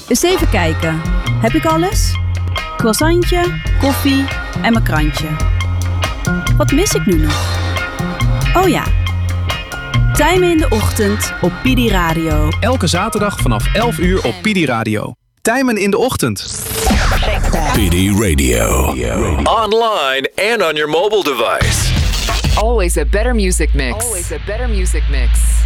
Eens even kijken. Heb ik alles? Croissantje, koffie en mijn krantje. Wat mis ik nu nog? Oh ja. Tijmen in de ochtend op Pidi Radio. Elke zaterdag vanaf 11 uur op Pidi Radio. Tijmen in de ochtend. Pidi Radio. Online and on your mobile device. Always a better music mix. Always a better music mix.